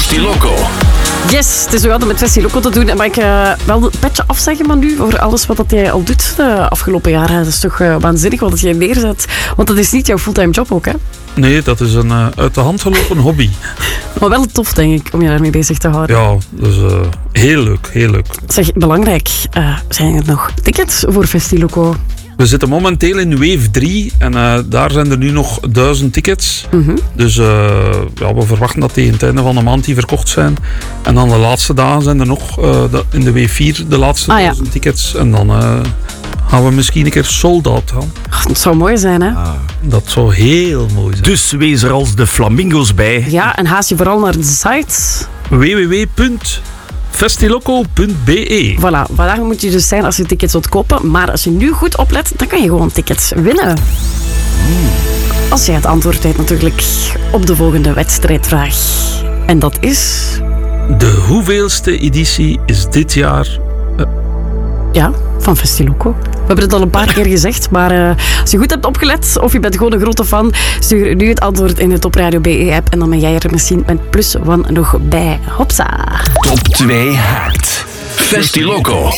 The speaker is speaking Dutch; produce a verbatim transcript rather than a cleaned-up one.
Festiloco. Yes, het is nog altijd met Festiloco te doen. En mag ik uh, wel het petje afzeggen van nu voor alles wat dat jij al doet de afgelopen jaren. Dat is toch uh, waanzinnig wat jij neerzet. Want dat is niet jouw fulltime job ook, hè? Nee, dat is een uh, uit de hand gelopen hobby. Maar wel tof, denk ik, om je daarmee bezig te houden. Ja, dus uh, heel leuk, heel leuk. Zeg, belangrijk, uh, zijn er nog tickets voor Festiloco? We zitten momenteel in wave drie en uh, daar zijn er nu nog duizend tickets. Mm-hmm. Dus uh, ja, we verwachten dat tegen het einde van de maand die verkocht zijn. En dan de laatste dagen zijn er nog uh, de, in de wave vier de laatste ah, duizend ja. tickets. En dan uh, gaan we misschien een keer sold out gaan. Ach, dat zou mooi zijn, hè? Ah. Dat zou heel mooi zijn. Dus wees er als de flamingo's bij. Ja, en haast je vooral naar de site. w w w punt festiloco punt b e Voilà, vandaag moet je dus zijn als je tickets wilt kopen. Maar als je nu goed oplet, dan kan je gewoon tickets winnen. Mm. Als jij het antwoord weet natuurlijk op de volgende wedstrijdvraag. En dat is... De hoeveelste editie is dit jaar? Uh, Ja, van Festiloco. We hebben het al een paar keer gezegd, maar uh, als je goed hebt opgelet of je bent gewoon een grote fan, stuur nu het antwoord in de Top Radio B E-app en dan ben jij er misschien met plus one nog bij. Hopsa! Top twee haakt. Festiloco.